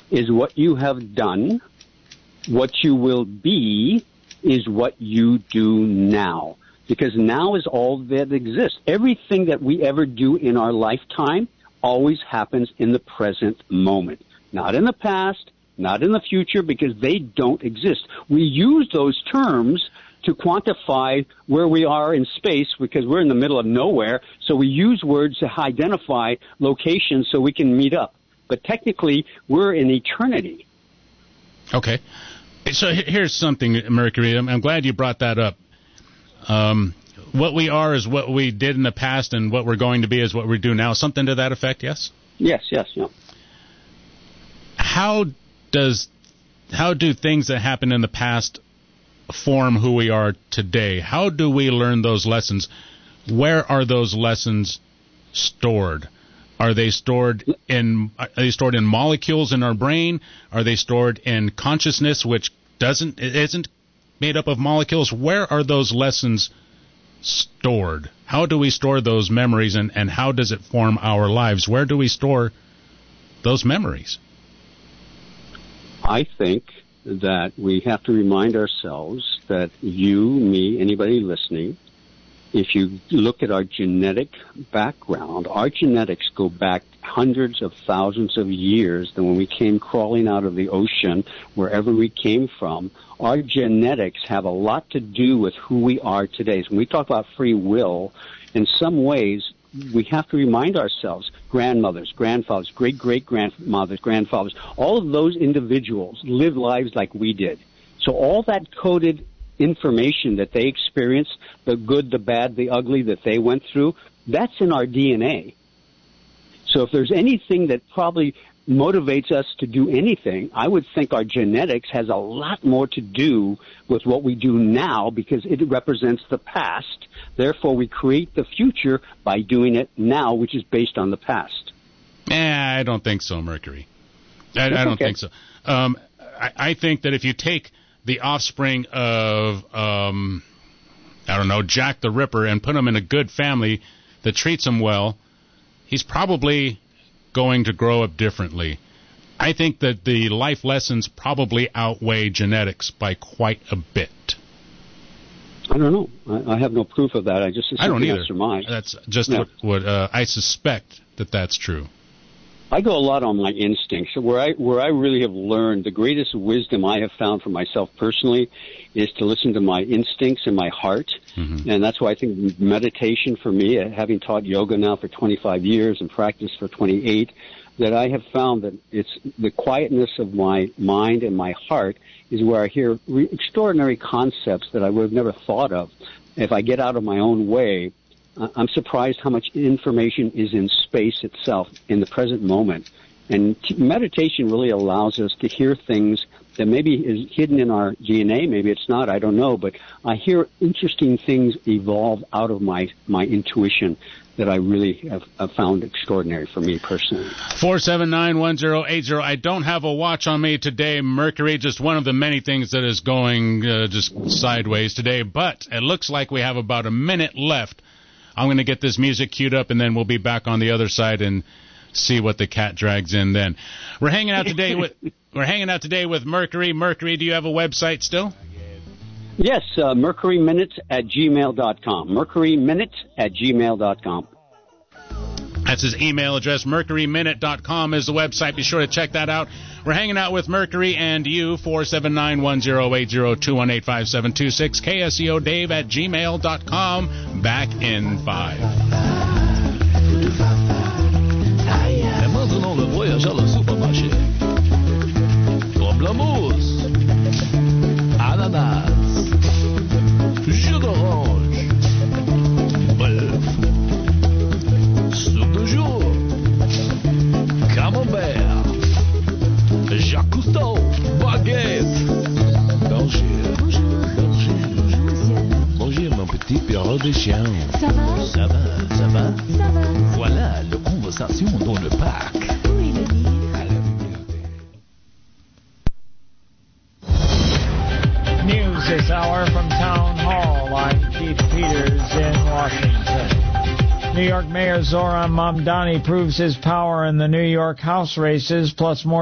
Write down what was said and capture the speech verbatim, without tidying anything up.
is what you have done. What you will be is what you do now. Because now is all that exists. Everything that we ever do in our lifetime always happens in the present moment. Not in the past, not in the future, because they don't exist. We use those terms to quantify where we are in space because we're in the middle of nowhere. So we use words to identify locations so we can meet up. But technically, we're in eternity. Okay. So here's something, Mercury. I'm, I'm glad you brought that up. Um, what we are is what we did in the past, and what we're going to be is what we do now. Something to that effect, yes? Yes, yes, yeah. How does, how do things that happened in the past form who we are today? How do we learn those lessons? Where are those lessons stored? Are they stored in, are they stored in molecules in our brain? Are they stored in consciousness, which doesn't, it isn't made up of molecules? Where are those lessons stored? How do we store those memories, and, and how does it form our lives? Where do we store those memories? I think that we have to remind ourselves that you, me, anybody listening, if you look at our genetic background, our genetics go back hundreds of thousands of years than when we came crawling out of the ocean, wherever we came from. Our genetics have a lot to do with who we are today. So when we talk about free will, in some ways, we have to remind ourselves, grandmothers, grandfathers, great-great-grandmothers, grandfathers, all of those individuals lived lives like we did. So all that coded information that they experienced, the good, the bad, the ugly that they went through, that's in our D N A. So if there's anything that probably motivates us to do anything, I would think our genetics has a lot more to do with what we do now because it represents the past. Therefore, we create the future by doing it now, which is based on the past. Eh, I don't think so, Mercury. I, I don't okay. think so. Um, I, I think that if you take the offspring of, um, I don't know, Jack the Ripper and put him in a good family that treats him well, he's probably going to grow up differently. I think that the life lessons probably outweigh genetics by quite a bit. I don't know. I, I have no proof of that. I just I don't either. Surmise. That's just yeah. what, what uh, I suspect that that's true. I go a lot on my instincts. So where I where I really have learned the greatest wisdom I have found for myself personally is to listen to my instincts and my heart. Mm-hmm. And that's why I think meditation for me, having taught yoga now for twenty-five years and practiced for twenty-eight, that I have found that it's the quietness of my mind and my heart is where I hear re- extraordinary concepts that I would have never thought of. If I get out of my own way, I'm surprised how much information is in space itself, in the present moment. And t- meditation really allows us to hear things that maybe is hidden in our D N A, maybe it's not, I don't know, but I hear interesting things evolve out of my, my intuition that I really have, have found extraordinary for me personally. four seven nine, one zero eight zero. I don't have a watch on me today, Mercury, just one of the many things that is going uh, just sideways today, but it looks like we have about a minute left. I'm going to get this music queued up, and then we'll be back on the other side and see what the cat drags in then. We're hanging out today with we're hanging out today with Mercury. Mercury, do you have a website still? Yes, uh, mercury minutes at gmail dot com. mercury minutes at gmail dot com. That's his email address. mercury minute dot com is the website. Be sure to check that out. We're hanging out with Mercury and you, four seven nine, one zero eight zero, two one eight, five seven two six, K S E O Dave at gmail dot com. Back in five. Et maintenant le voyage à le supermarché. Pamplemousse, ananas, jus d'orange, bœuf, soupe de jour, camembert, Jacques Cousteau, baguette. Bonjour. Bonjour. Bonjour, mon petit Pierrot des chiens. Ça va? Ça va, ça va? Ça va. Voilà la conversation dans le parc. Oui, le livre. À la bibliothèque. News this hour from Town Hall. I'm Keith Peters in Washington. New York Mayor Zoran Mamdani proves his power in the New York House races, plus more